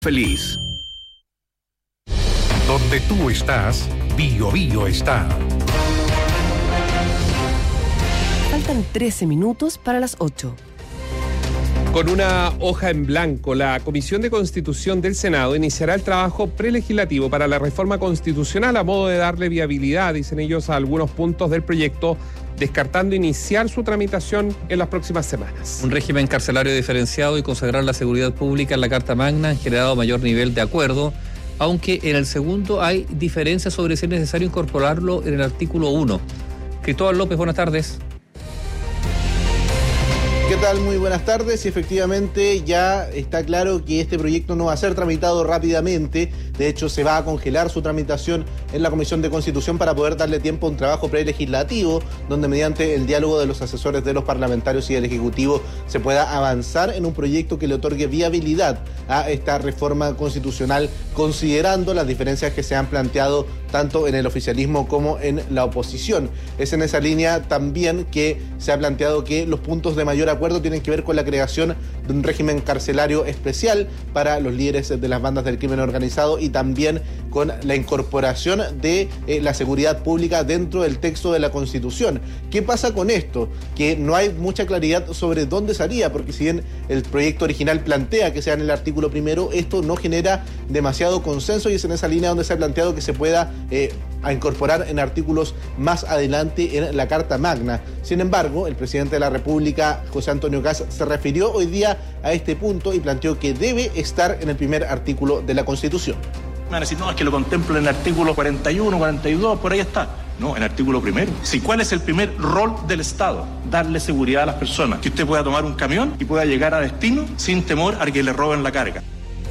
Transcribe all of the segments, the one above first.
Feliz. Donde tú estás, Bio Bio está. Faltan 13 minutos para las 8. Con una hoja en blanco, la Comisión de Constitución del Senado iniciará el trabajo prelegislativo para la reforma constitucional a modo de darle viabilidad, dicen ellos, a algunos puntos del proyecto, descartando iniciar su tramitación en las próximas semanas. Un régimen carcelario diferenciado y consagrar la seguridad pública en la Carta Magna han generado mayor nivel de acuerdo, aunque en el segundo hay diferencias sobre si es necesario incorporarlo en el artículo 1. Cristóbal López, buenas tardes. ¿Qué tal? Muy buenas tardes. Y efectivamente ya está claro que este proyecto no va a ser tramitado rápidamente. De hecho, se va a congelar su tramitación en la Comisión de Constitución para poder darle tiempo a un trabajo prelegislativo, donde mediante el diálogo de los asesores de los parlamentarios y del Ejecutivo se pueda avanzar en un proyecto que le otorgue viabilidad a esta reforma constitucional, considerando las diferencias que se han planteado tanto en el oficialismo como en la oposición. Es en esa línea también que se ha planteado que los puntos de mayor acuerdo tienen que ver con la creación de un régimen carcelario especial para los líderes de las bandas del crimen organizado y también con la incorporación de la seguridad pública dentro del texto de la Constitución. ¿Qué pasa con esto? Que no hay mucha claridad sobre dónde salía, porque si bien el proyecto original plantea que sea en el artículo primero, esto no genera demasiado consenso y es en esa línea donde se ha planteado que se pueda a incorporar en artículos más adelante en la Carta Magna. Sin embargo, el presidente de la República, José Antonio Kast, se refirió hoy día a este punto y planteó que debe estar en el primer artículo de la Constitución. Me van a decir, no, es que lo contempla en el artículo 41, 42, por ahí está. No, en el artículo primero. ¿Cuál es el primer rol del Estado? Darle seguridad a las personas. Que usted pueda tomar un camión y pueda llegar a destino sin temor a que le roben la carga.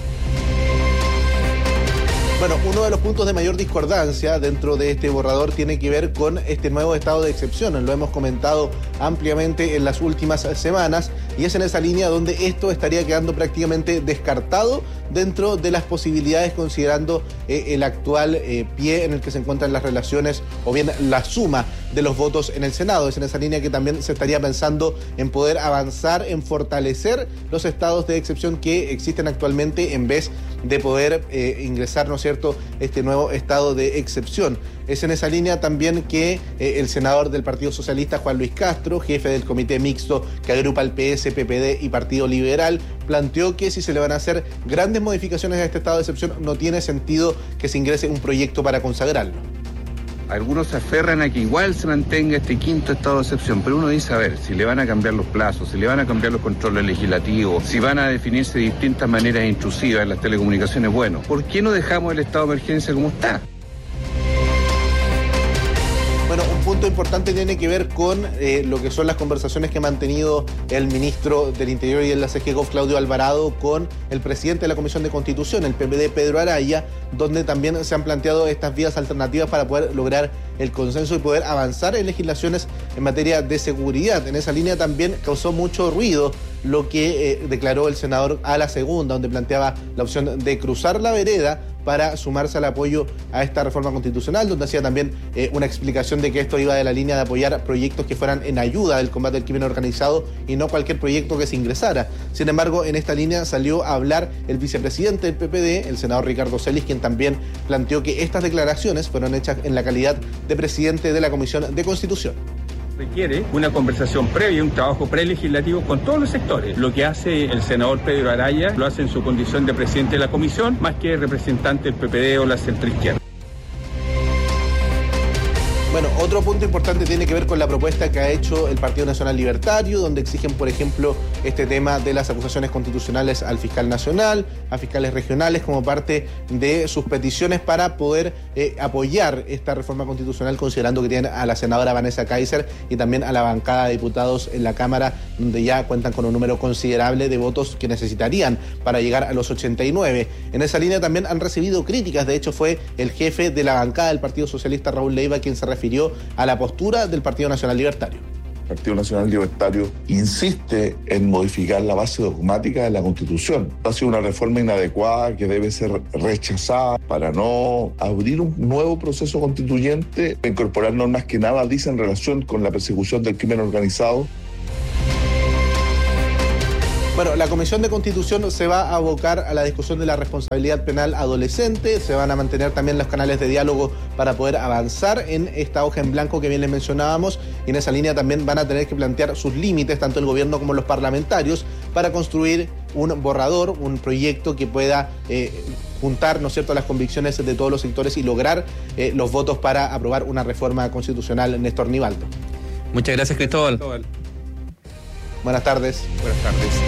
Bueno, uno de los puntos de mayor discordancia dentro de este borrador tiene que ver con este nuevo estado de excepción. Lo hemos comentado ampliamente en las últimas semanas y es en esa línea donde esto estaría quedando prácticamente descartado dentro de las posibilidades, considerando el actual pie en el que se encuentran las relaciones o bien la suma de los votos en el Senado. Es en esa línea que también se estaría pensando en poder avanzar, en fortalecer los estados de excepción que existen actualmente en vez de poder ingresar, ¿no es cierto?, este nuevo estado de excepción. Es en esa línea también que el senador del Partido Socialista, Juan Luis Castro, jefe del comité mixto que agrupa el PS, PPD y Partido Liberal, planteó que si se le van a hacer grandes modificaciones a este estado de excepción, no tiene sentido que se ingrese un proyecto para consagrarlo. Algunos se aferran a que igual se mantenga este quinto estado de excepción, pero uno dice, a ver, si le van a cambiar los plazos, si le van a cambiar los controles legislativos, si van a definirse de distintas maneras intrusivas en las telecomunicaciones, bueno, ¿por qué no dejamos el estado de emergencia como está? Bueno, un punto importante tiene que ver con lo que son las conversaciones que ha mantenido el ministro del Interior y de la CGCOF, Claudio Alvarado, con el presidente de la Comisión de Constitución, el PPD, Pedro Araya, donde también se han planteado estas vías alternativas para poder lograr el consenso y poder avanzar en legislaciones en materia de seguridad. En esa línea también causó mucho ruido lo que declaró el senador a la segunda, donde planteaba la opción de cruzar la vereda para sumarse al apoyo a esta reforma constitucional, donde hacía también una explicación de que esto iba de la línea de apoyar proyectos que fueran en ayuda del combate al crimen organizado y no cualquier proyecto que se ingresara. Sin embargo, en esta línea salió a hablar el vicepresidente del PPD, el senador Ricardo Celis, quien también planteó que estas declaraciones fueron hechas en la calidad de presidente de la Comisión de Constitución. Requiere una conversación previa, un trabajo prelegislativo con todos los sectores. Lo que hace el senador Pedro Araya lo hace en su condición de presidente de la comisión, más que representante del PPD o la centroizquierda. Bueno, otro punto importante tiene que ver con la propuesta que ha hecho el Partido Nacional Libertario, donde exigen, por ejemplo, este tema de las acusaciones constitucionales al fiscal nacional, a fiscales regionales, como parte de sus peticiones para poder apoyar esta reforma constitucional, considerando que tienen a la senadora Vanessa Kaiser y también a la bancada de diputados en la Cámara, donde ya cuentan con un número considerable de votos que necesitarían para llegar a los 89. En esa línea también han recibido críticas. De hecho, fue el jefe de la bancada del Partido Socialista, Raúl Leiva, quien se refirió a la postura del Partido Nacional Libertario. El Partido Nacional Libertario insiste en modificar la base dogmática de la Constitución. Ha sido una reforma inadecuada que debe ser rechazada para no abrir un nuevo proceso constituyente, incorporar normas que nada dicen en relación con la persecución del crimen organizado. Bueno, la Comisión de Constitución se va a abocar a la discusión de la responsabilidad penal adolescente, se van a mantener también los canales de diálogo para poder avanzar en esta hoja en blanco que bien les mencionábamos, y en esa línea también van a tener que plantear sus límites, tanto el gobierno como los parlamentarios, para construir un borrador, un proyecto que pueda juntar, ¿no es cierto?, las convicciones de todos los sectores y lograr los votos para aprobar una reforma constitucional. Néstor Nivaldo. Muchas gracias, Cristóbal. Buenas tardes. Buenas tardes.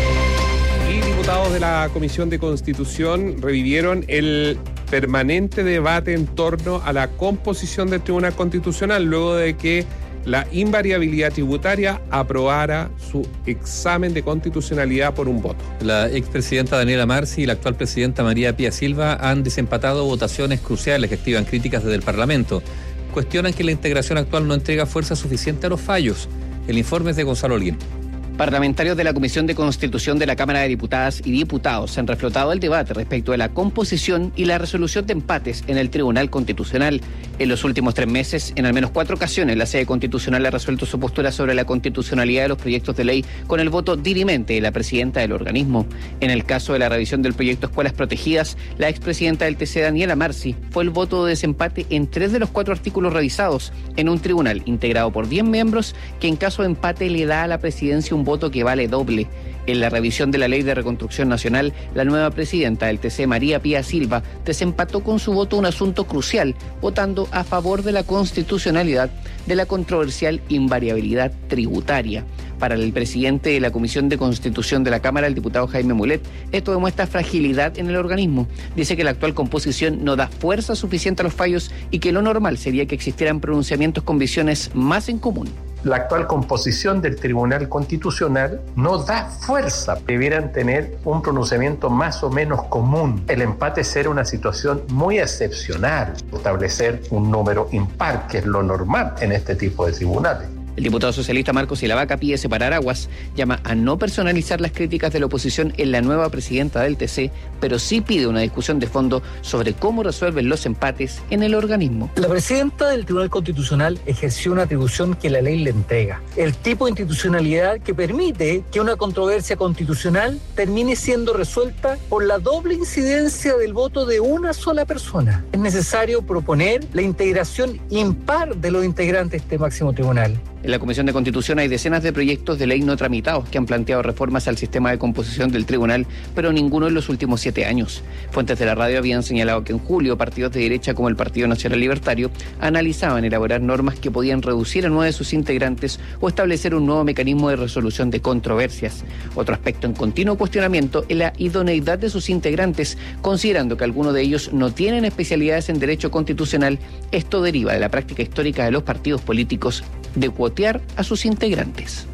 Y diputados de la Comisión de Constitución revivieron el permanente debate en torno a la composición del Tribunal Constitucional luego de que la invariabilidad tributaria aprobara su examen de constitucionalidad por un voto. La expresidenta Daniela Marci y la actual presidenta María Pía Silva han desempatado votaciones cruciales que activan críticas desde el Parlamento. Cuestionan que la integración actual no entrega fuerza suficiente a los fallos. El informe es de Gonzalo Olguín. Parlamentarios de la Comisión de Constitución de la Cámara de Diputadas y Diputados han reflotado el debate respecto de la composición y la resolución de empates en el Tribunal Constitucional. En los últimos 3 meses, en al menos 4 ocasiones, la sede constitucional ha resuelto su postura sobre la constitucionalidad de los proyectos de ley con el voto dirimente de la presidenta del organismo. En el caso de la revisión del proyecto Escuelas Protegidas, la expresidenta del TC, Daniela Marci, fue el voto de desempate en 3 de los 4 artículos revisados en un tribunal integrado por 10 miembros que en caso de empate le da a la presidencia un voto que vale doble. En la revisión de la Ley de Reconstrucción Nacional, la nueva presidenta del TC, María Pía Silva, desempató con su voto un asunto crucial, votando a favor de la constitucionalidad de la controversial invariabilidad tributaria. Para el presidente de la Comisión de Constitución de la Cámara, el diputado Jaime Mulet, esto demuestra fragilidad en el organismo. Dice que la actual composición no da fuerza suficiente a los fallos y que lo normal sería que existieran pronunciamientos con visiones más en común. La actual composición del Tribunal Constitucional no da fuerza. Debieran tener un pronunciamiento más o menos común. El empate será una situación muy excepcional. Establecer un número impar, que es lo normal en este tipo de tribunales. El diputado socialista Marcos Ilavaca pide separar aguas, llama a no personalizar las críticas de la oposición en la nueva presidenta del TC, pero sí pide una discusión de fondo sobre cómo resuelven los empates en el organismo. La presidenta del Tribunal Constitucional ejerció una atribución que la ley le entrega, el tipo de institucionalidad que permite que una controversia constitucional termine siendo resuelta por la doble incidencia del voto de una sola persona. Es necesario proponer la integración impar de los integrantes de este máximo tribunal. En la Comisión de Constitución hay decenas de proyectos de ley no tramitados que han planteado reformas al sistema de composición del tribunal, pero ninguno en los últimos 7 años. Fuentes de la radio habían señalado que en julio partidos de derecha como el Partido Nacional Libertario analizaban elaborar normas que podían reducir a 9 de sus integrantes o establecer un nuevo mecanismo de resolución de controversias. Otro aspecto en continuo cuestionamiento es la idoneidad de sus integrantes, considerando que algunos de ellos no tienen especialidades en derecho constitucional. Esto deriva de la práctica histórica de los partidos políticos de cuotear a sus integrantes.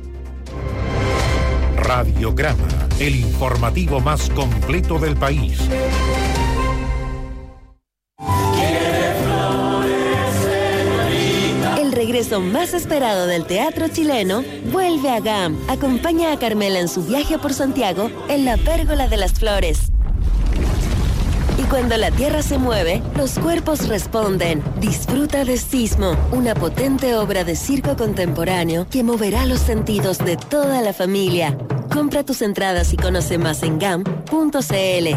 Radiograma, el informativo más completo del país. El regreso más esperado del teatro chileno vuelve a GAM. Acompaña a Carmela en su viaje por Santiago en la Pérgola de las Flores. Y cuando la tierra se mueve, los cuerpos responden. Disfruta de Sismo, una potente obra de circo contemporáneo que moverá los sentidos de toda la familia. Compra tus entradas y conoce más en gam.cl.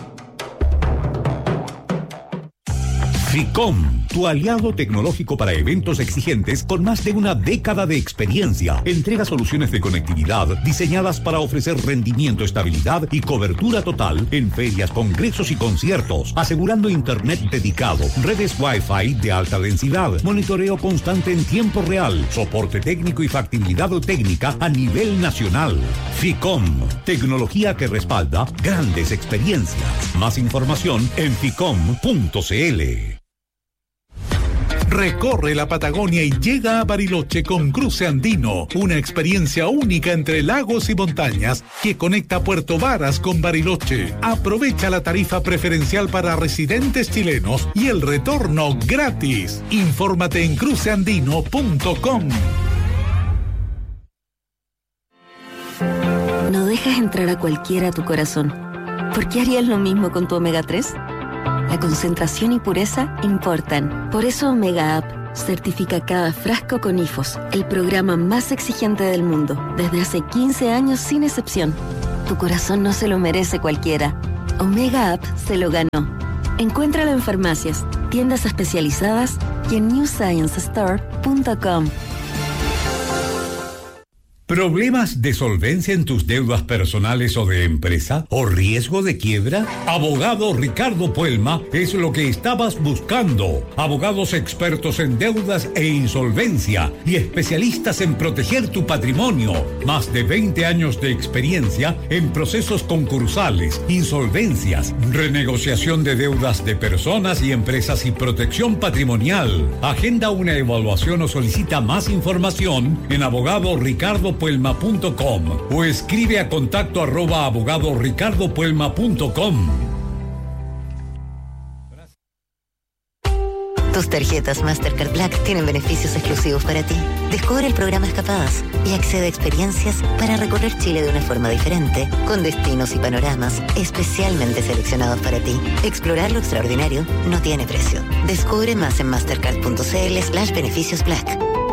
FICOM, tu aliado tecnológico para eventos exigentes con más de una década de experiencia. Entrega soluciones de conectividad diseñadas para ofrecer rendimiento, estabilidad y cobertura total en ferias, congresos y conciertos, asegurando internet dedicado, redes Wi-Fi de alta densidad, monitoreo constante en tiempo real, soporte técnico y factibilidad técnica a nivel nacional. FICOM, tecnología que respalda grandes experiencias. Más información en ficom.cl. Recorre la Patagonia y llega a Bariloche con Cruce Andino, una experiencia única entre lagos y montañas que conecta Puerto Varas con Bariloche. Aprovecha la tarifa preferencial para residentes chilenos y el retorno gratis. Infórmate en cruceandino.com. No dejas entrar a cualquiera a tu corazón. ¿Por qué harías lo mismo con tu omega 3? La concentración y pureza importan. Por eso Omega Up certifica cada frasco con IFOS, el programa más exigente del mundo, desde hace 15 años sin excepción. Tu corazón no se lo merece cualquiera. Omega Up se lo ganó. Encuéntralo en farmacias, tiendas especializadas y en newsciencestore.com. ¿Problemas de solvencia en tus deudas personales o de empresa? ¿O riesgo de quiebra? Abogado Ricardo Puelma es lo que estabas buscando. Abogados expertos en deudas e insolvencia y especialistas en proteger tu patrimonio. Más de 20 años de experiencia en procesos concursales, insolvencias, renegociación de deudas de personas y empresas y protección patrimonial. Agenda una evaluación o solicita más información en abogadoricardopuelma.com o escribe a contacto@abogadoricardopuelma.com. Tus tarjetas Mastercard Black tienen beneficios exclusivos para ti. Descubre el programa Escapadas y accede a experiencias para recorrer Chile de una forma diferente, con destinos y panoramas especialmente seleccionados para ti. Explorar lo extraordinario no tiene precio. Descubre más en mastercard.cl/beneficios Black.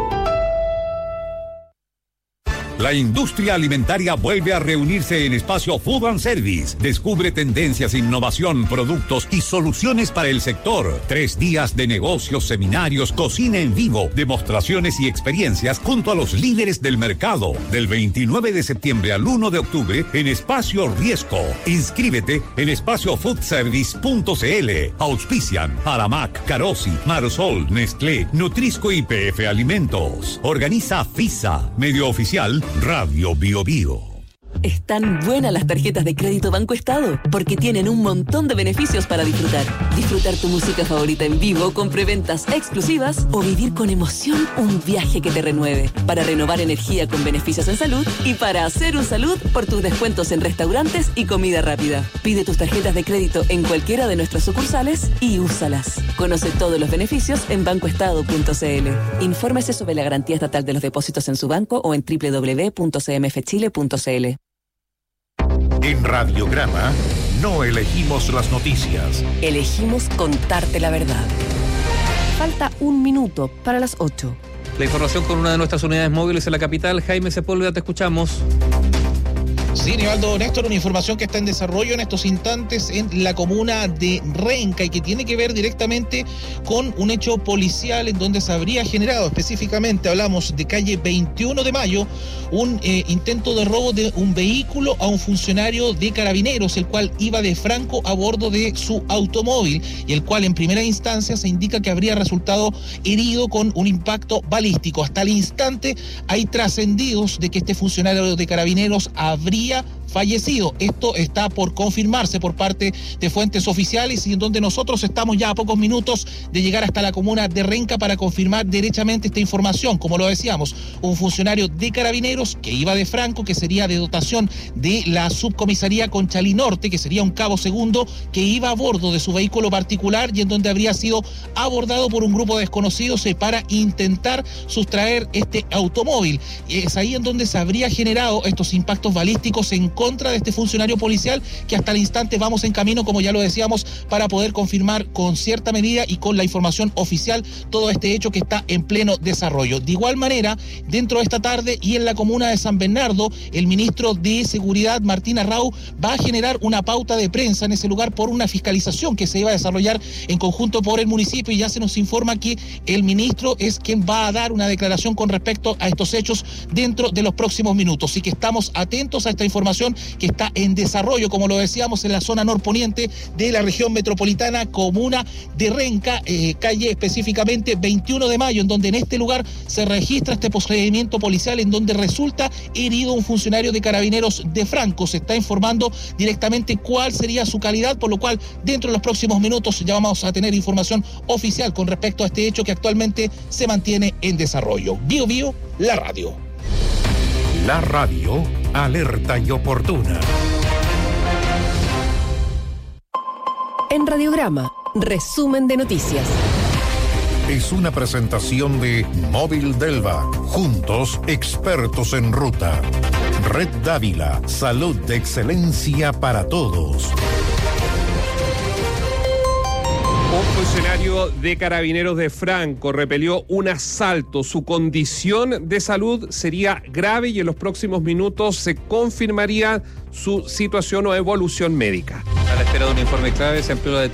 La industria alimentaria vuelve a reunirse en Espacio Food and Service. Descubre tendencias, innovación, productos y soluciones para el sector. 3 días de negocios, seminarios, cocina en vivo, demostraciones y experiencias junto a los líderes del mercado. Del 29 de septiembre al 1 de octubre en Espacio Riesco. Inscríbete en espaciofoodservice.cl. Auspician Aramac, Carosi, Marsol, Nestlé, Nutrisco y PF Alimentos. Organiza FISA, medio oficial Radio Bio Bio. Están buenas las tarjetas de crédito Banco Estado porque tienen un montón de beneficios para disfrutar. Disfrutar tu música favorita en vivo con preventas exclusivas o vivir con emoción un viaje que te renueve. Para renovar energía con beneficios en salud y para hacer un salud por tus descuentos en restaurantes y comida rápida. Pide tus tarjetas de crédito en cualquiera de nuestras sucursales y úsalas. Conoce todos los beneficios en bancoestado.cl. Infórmese sobre la garantía estatal de los depósitos en su banco o en www.cmfchile.cl. En Radiograma no elegimos las noticias. Elegimos contarte la verdad. Falta 1 minuto para las 8. La información con una de nuestras unidades móviles en la capital. Jaime Sepúlveda, te escuchamos. Sí, Nivaldo, Néstor, una información que está en desarrollo en estos instantes en la comuna de Renca y que tiene que ver directamente con un hecho policial en donde se habría generado, específicamente hablamos de calle 21 de Mayo, un intento de robo de un vehículo a un funcionario de Carabineros, el cual iba de franco a bordo de su automóvil y el cual en primera instancia se indica que habría resultado herido con un impacto balístico. Hasta el instante hay trascendidos de que este funcionario de Carabineros habría fallecido. Esto está por confirmarse por parte de fuentes oficiales y en donde nosotros estamos ya a pocos minutos de llegar hasta la comuna de Renca para confirmar derechamente esta información. Como lo decíamos, un funcionario de Carabineros que iba de franco, que sería de dotación de la subcomisaría Conchalí Norte, que sería un cabo segundo, que iba a bordo de su vehículo particular y en donde habría sido abordado por un grupo de desconocidos para intentar sustraer este automóvil. Es ahí en donde se habría generado estos impactos balísticos en contra de este funcionario policial, que hasta el instante vamos en camino, como ya lo decíamos, para poder confirmar con cierta medida y con la información oficial todo este hecho que está en pleno desarrollo. De igual manera, dentro de esta tarde y en la comuna de San Bernardo, el ministro de Seguridad, Martín Arrau, va a generar una pauta de prensa en ese lugar por una fiscalización que se iba a desarrollar en conjunto por el municipio, y ya se nos informa que el ministro es quien va a dar una declaración con respecto a estos hechos dentro de los próximos minutos. Así que estamos atentos a esta información que está en desarrollo, como lo decíamos, en la zona norponiente de la región metropolitana, comuna de Renca, calle específicamente 21 de Mayo, en donde en este lugar se registra este procedimiento policial en donde resulta herido un funcionario de Carabineros de franco. Se está informando directamente cuál sería su calidad, por lo cual dentro de los próximos minutos ya vamos a tener información oficial con respecto a este hecho que actualmente se mantiene en desarrollo. Bio Bio, la radio. La radio, alerta y oportuna. En Radiograma, resumen de noticias. Es una presentación de Móvil Delva. Juntos, expertos en ruta. Red Dávila, salud de excelencia para todos. Funcionario de Carabineros de Franco repelió un asalto. Su condición de salud sería grave y en los próximos minutos se confirmaría su situación o evolución médica. A la espera de un informe clave, se amplió la detención